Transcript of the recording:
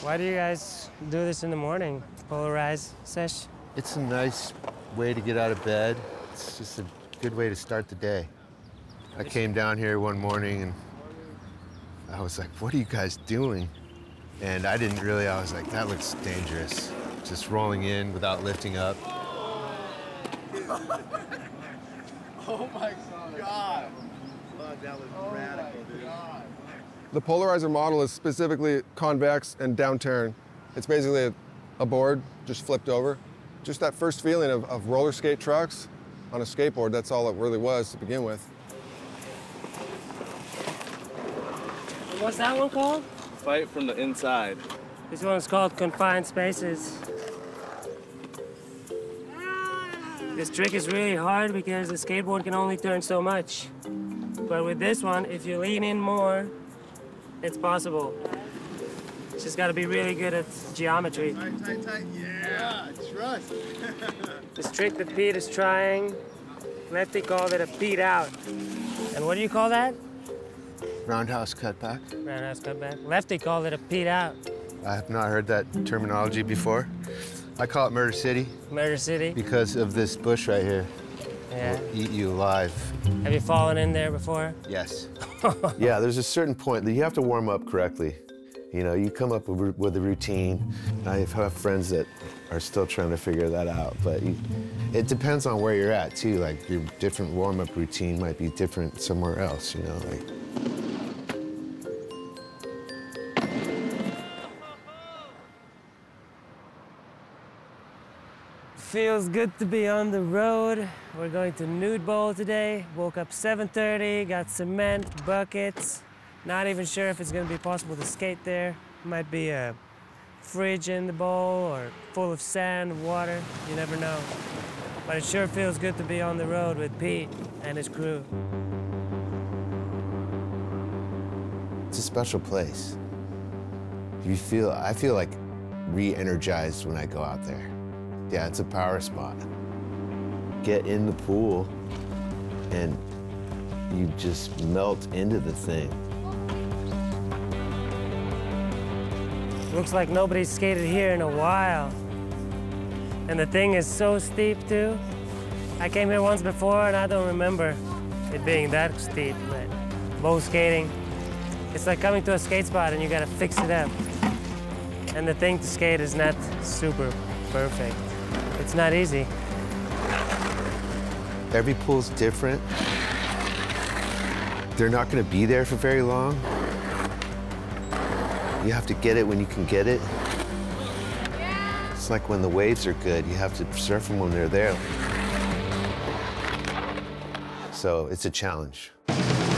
Why do you guys do this in the morning? Polarize sesh? It's a nice way to get out of bed. It's just a good way to start the day. I came down here one morning and I was like, what are you guys doing? And I didn't really, I was like, that looks dangerous. Just rolling in without lifting up. Oh my God. Fuck, that was radical, dude. The polarizer model is specifically convex and downturn. It's basically a board just flipped over. Just that first feeling of roller skate trucks on a skateboard, that's all it really was to begin with. What's that one called? Fight from the inside. This one's called Confined Spaces. This trick is really hard because the skateboard can only turn so much. But with this one, if you lean in more, it's possible. It's just gotta be really good at geometry. Tight, tight, tight. Yeah, trust. This trick that Pete is trying, Lefty called it a Pete out. And what do you call that? Roundhouse cutback. Roundhouse cutback. Lefty called it a Pete out. I have not heard that terminology before. I call it Murder City. Murder City. Because of this bush right here. Yeah. Will eat you alive. Have you fallen in there before? Yes. Yeah, there's a certain point that you have to warm up correctly. You know, you come up with a routine. I have friends that are still trying to figure that out, but it depends on where you're at too. Like your different warm-up routine might be different somewhere else, you know? Like, Feels good to be on the road. We're going to Nude Bowl today. Woke up 7:30, got cement, buckets. Not even sure if it's gonna be possible to skate there. Might be a fridge in the bowl or full of sand, water, you never know. But it sure feels good to be on the road with Pete and his crew. it's a special place. I feel like re-energized when I go out there. Yeah, it's a power spot. Get in the pool and you just melt into the thing. Looks like nobody's skated here in a while. And the thing is so steep too. I came here once before and I don't remember it being that steep. But bow skating, it's like coming to a skate spot and you gotta fix it up. And the thing to skate is not super perfect. It's not easy. Every pool's different. They're not gonna be there for very long. You have to get it when you can get it. It's like when the waves are good, you have to surf them when they're there. So it's a challenge.